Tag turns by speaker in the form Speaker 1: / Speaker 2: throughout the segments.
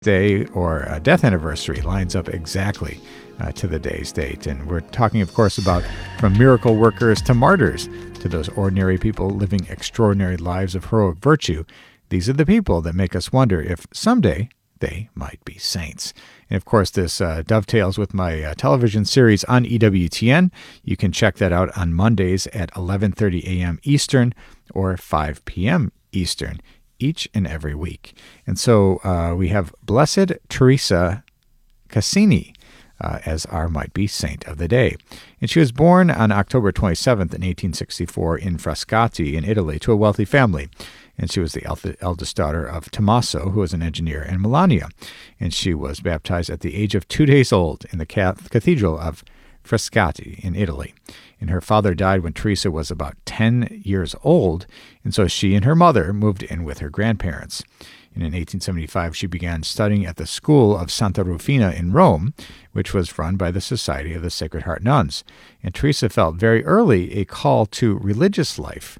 Speaker 1: day or a death anniversary lines up exactly to the day's date. And we're talking, of course, about from miracle workers to martyrs, to those ordinary people living extraordinary lives of heroic virtue. These are the people that make us wonder if someday they might be saints. And of course, this dovetails with my television series on EWTN. You can check that out on Mondays at 11:30 a.m. Eastern or 5 p.m. Eastern each and every week. And so we have Blessed Teresa Cassini as our might-be saint of the day. And she was born on October 27th in 1864 in Frascati in Italy to a wealthy family. And she was the eldest daughter of Tommaso, who was an engineer, and Melania. And she was baptized at the age of 2 days old in the cathedral of Frascati in Italy. And her father died when Teresa was about 10 years old, and so she and her mother moved in with her grandparents. And in 1875, she began studying at the school of Santa Rufina in Rome, which was run by the Society of the Sacred Heart Nuns. And Teresa felt very early a call to religious life.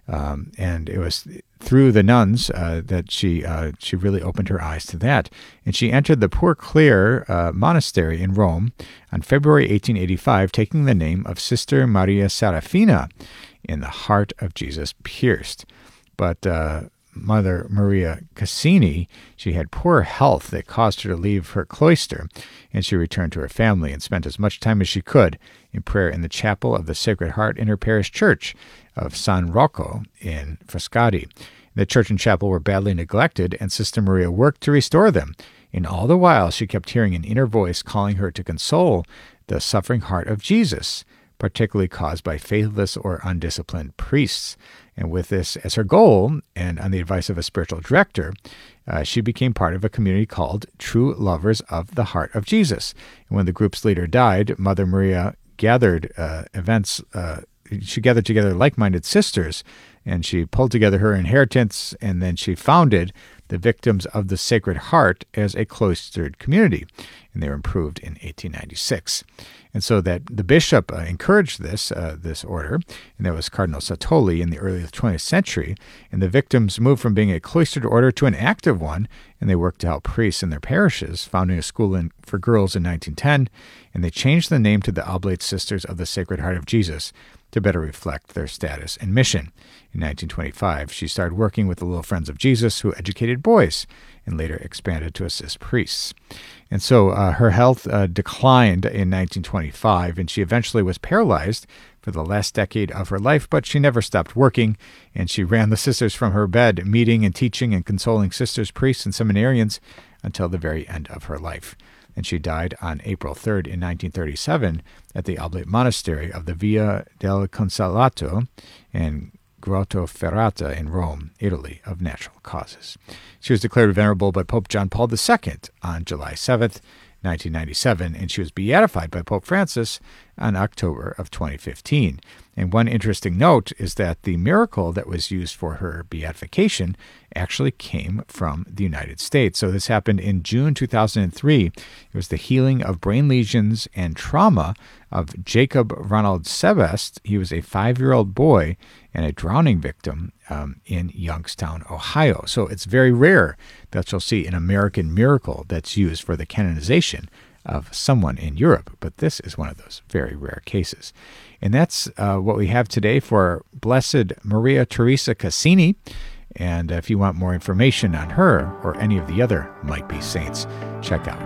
Speaker 1: And it was through the nuns that she really opened her eyes to that. And she entered the Poor Clare monastery in Rome on February 1885, taking the name of Sister Maria Serafina, in the heart of Jesus pierced. But Mother Maria Cassini, she had poor health that caused her to leave her cloister, and she returned to her family and spent as much time as she could in prayer in the chapel of the Sacred Heart in her parish church of San Rocco in Frascati. The church and chapel were badly neglected, and Sister Maria worked to restore them. And all the while, she kept hearing an inner voice calling her to console the suffering heart of Jesus, particularly caused by faithless or undisciplined priests. And with this as her goal, and on the advice of a spiritual director, she became part of a community called True Lovers of the Heart of Jesus. And when the group's leader died, Mother Maria gathered she gathered together like-minded sisters, and she pulled together her inheritance, and then she founded the Victims of the Sacred Heart as a cloistered community, and they were improved in 1896. And so that the bishop encouraged this order, and that was Cardinal Satolli in the early 20th century, and the victims moved from being a cloistered order to an active one, and they worked to help priests in their parishes, founding a school for girls in 1910, and they changed the name to the Oblate Sisters of the Sacred Heart of Jesus to better reflect their status and mission. In 1925, she started working with the Little Friends of Jesus, who educated boys, and later expanded to assist priests. And so her health declined in 1925, and she eventually was paralyzed for the last decade of her life, but she never stopped working, and she ran the sisters from her bed, meeting and teaching and consoling sisters, priests, and seminarians until the very end of her life. And she died on April 3rd in 1937 at the Oblate Monastery of the Via del Consolato in Grottoferrata in Rome, Italy, of natural causes. She was declared venerable by Pope John Paul II on July 7th, 1997, and she was beatified by Pope Francis on October of 2015. And one interesting note is that the miracle that was used for her beatification actually came from the United States. So this happened in June 2003. It was the healing of brain lesions and trauma of Jacob Ronald Sebest. He was a 5-year-old boy and a drowning victim in Youngstown, Ohio. So it's very rare that you'll see an American miracle that's used for the canonization of someone in Europe, but this is one of those very rare cases. And that's what we have today for Blessed Maria Teresa Cassini. And if you want more information on her or any of the other might-be saints, check out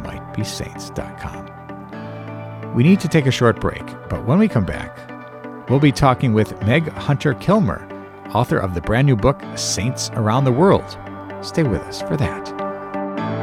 Speaker 1: theymightbesaints.com. We need to take a short break, but when we come back, we'll be talking with Meg Hunter Kilmer, author of the brand new book, Saints Around the World. Stay with us for that.